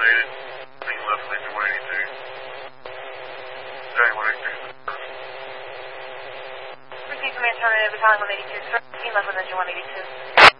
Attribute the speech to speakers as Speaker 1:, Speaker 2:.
Speaker 1: terminated. Being left on engine 182. Johnny 182.
Speaker 2: Received command terminated, battalion 182. Team left on engine 182.